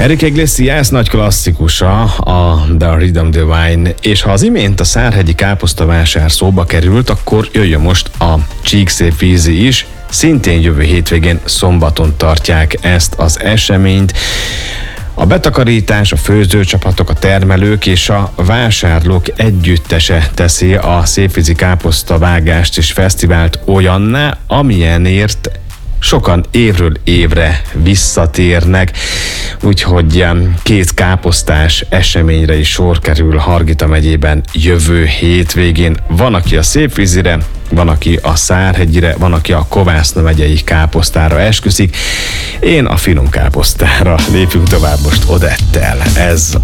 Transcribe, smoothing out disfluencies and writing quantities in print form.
Enrique Iglesias nagy klasszikusa, a The Rhythm Divine, és ha az imént a szárhegyi káposztavásár szóba került, akkor jöjjön most a Csíkszékvízi is. Szintén jövő hétvégén szombaton tartják ezt az eseményt. A betakarítás, a főzőcsapatok, a termelők és a vásárlók együttese teszi a székvízi káposztavágást és fesztivált olyanná, amilyenért sokan évről évre visszatérnek, úgyhogy két káposztás eseményre is sor kerül Hargita megyében jövő hétvégén. Van, aki a Székvízire, van, aki a Szárhegyire, van, aki a Kovászna megyei káposztára esküszik. Én a finom káposztára. Lépjünk tovább most Odettel. Ez